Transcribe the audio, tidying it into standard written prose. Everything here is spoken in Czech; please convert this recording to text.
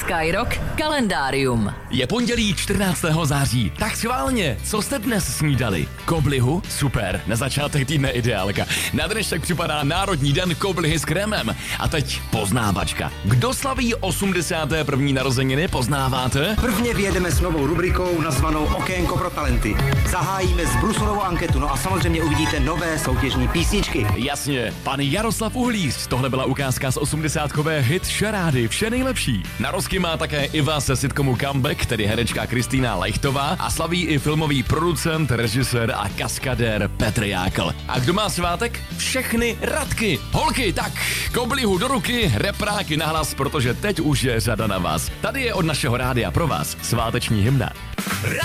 Skyrock kalendárium. Je pondělí 14. září, tak schválně, co jste dnes snídali? Koblihu? Super, na začátek týdne ideálka. Na dnešek připadá Národní den koblihy s krémem. A teď poznávačka. Kdo slaví 81. narozeniny, poznáváte? Prvně vyjedeme s novou rubrikou nazvanou Okénko pro talenty. Zahájíme s Brusonovou anketu, no a samozřejmě uvidíte nové soutěžní písničky. Jasně, pan Jaroslav Uhlíř. Tohle byla ukázka z 80kové hit šarády Vše nejlepší. Na rozky má také Iva se sitcomu Comeback, tedy herečka Kristýna Lejchtová, a slaví i filmový producent, režisér a kaskadér Petr Jákl. A kdo má svátek? Všechny Radky. Holky, tak koblihu do ruky, repráky nahlas, protože teď už je řada na vás. Tady je od našeho rádia pro vás sváteční hymna.